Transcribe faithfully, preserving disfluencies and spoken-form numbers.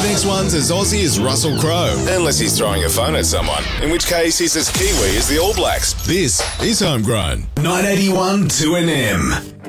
next one's as Aussie as Russell Crowe. Unless he's throwing a phone at someone, in which case he's as Kiwi as the All Blacks. This is Homegrown. nine eighty-one two N M.